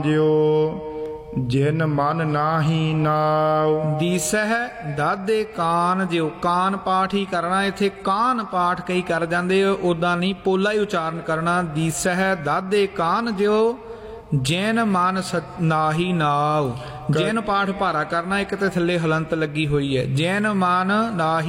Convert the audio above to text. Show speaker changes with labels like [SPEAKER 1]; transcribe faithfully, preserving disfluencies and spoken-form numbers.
[SPEAKER 1] ਜਿਉ ਜਿਨ ਮਨ ਨਾਹੀ ਨਾਉ।
[SPEAKER 2] ਦੀਸਹਿ ਦਾਦੇ ਕਾਨ ਜਿਉ। ਕਾਨ ਪਾਠ ਹੀ ਕਰਨਾ, ਇੱਥੇ ਕਾਨ ਪਾਠ ਕਈ ਕਰ ਜਾਂਦੇ, ਉੱਦਾਂ ਨਹੀਂ, ਪੋਲਾ ਹੀ ਉਚਾਰਨ ਕਰਨਾ। ਦੀਸਹਿ ਦਾਦੇ ਕਾਨ ਜਿਉ ਜਿਨ ਮਨ ਨਾਹੀ ਨਾਉ। ਜਿਨ ਪਾਠ ਭਾਰਾ ਕਰਨਾ, ਇੱਕ ਤੇ ਥੱਲੇ ਹਲੰਤ ਲੱਗੀ ਹੋਈ ਹੈ। ਜਿਨ ਮਨ ਨਾਹੀ